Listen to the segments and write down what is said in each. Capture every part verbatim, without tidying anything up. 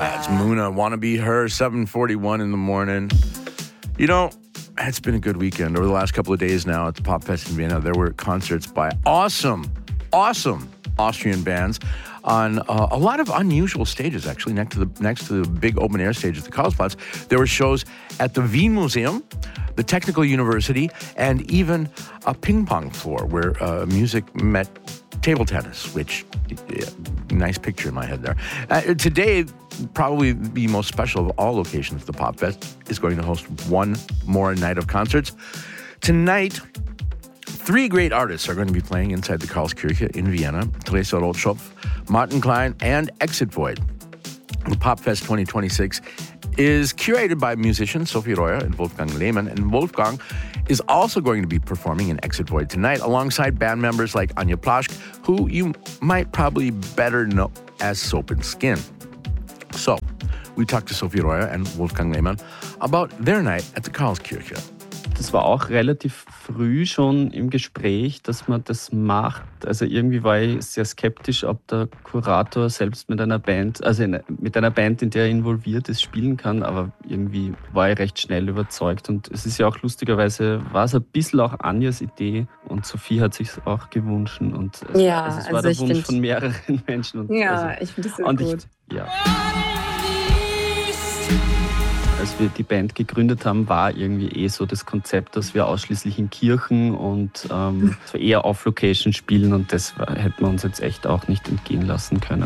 That's Muna, Wanna Be Her, seven forty-one in the morning. You know, it's been a good weekend. Over the last couple of days now at the Pop Fest in Vienna, there were concerts by awesome, awesome Austrian bands on uh, a lot of unusual stages, actually, next to the next to the big open-air stage at the Karlsplatz. There were shows at the Wien Museum, the Technical University, and even a ping-pong floor where uh, music met table tennis, which, yeah, nice picture in my head there. Uh, today, probably the most special of all locations, the Pop Fest, is going to host one more night of concerts. Tonight, three great artists are going to be playing inside the Karlskirche in Vienna: Theresa Rotschopf, Martin Klein, and Exit Void. The Pop Fest twenty twenty-six is curated by musicians Sophie Royer and Wolfgang Lehmann, and Wolfgang is also going to be performing in Exit Void tonight alongside band members like Anja Plaschk, who you might probably better know as Soap and Skin. So, we talked to Sophie Royer and Wolfgang Lehmann about their night at the Karlskirche. Das war auch relativ früh schon im Gespräch, dass man das macht. Also irgendwie war ich sehr skeptisch, ob der Kurator selbst mit einer Band, also mit einer Band, in der er involviert ist, spielen kann. Aber irgendwie war ich recht schnell überzeugt. Und es ist ja auch lustigerweise, war es ein bisschen auch Anjas Idee. Und Sophie hat sich auch gewünscht. Und es, ja, also es also war der ich Wunsch find, von mehreren Menschen. Und ja, also, ich finde das so und gut. Ich, ja. Als wir die Band gegründet haben, war irgendwie eh so das Konzept, dass wir ausschließlich in Kirchen und ähm, so eher off-Location spielen, und das war, hätten wir uns jetzt echt auch nicht entgehen lassen können.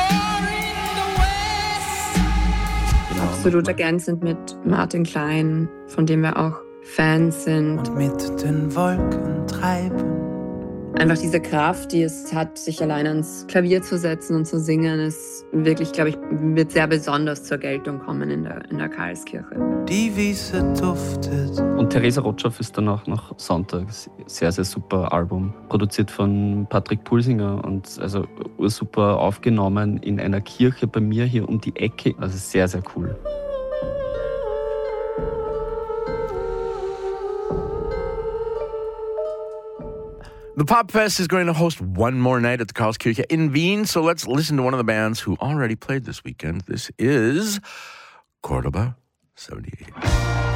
Genau. Absolut ergänzend mit Martin Klein, von dem wir auch Fans sind. Und mit den Wolken treiben. Einfach diese Kraft, die es hat, sich allein ans Klavier zu setzen und zu singen, ist wirklich, glaube ich, wird sehr besonders zur Geltung kommen in der, in der Karlskirche. Die Wiese duftet. Und Theresa Rotschopf ist dann auch noch Sonntag. Sehr, sehr super Album. Produziert von Patrick Pulsinger und also ursuper aufgenommen in einer Kirche bei mir hier um die Ecke. Also sehr, sehr cool. The Pop Fest is going to host one more night at the Karlskirche in Wien, so let's listen to one of the bands who already played this weekend. This is Cordoba seventy-eight.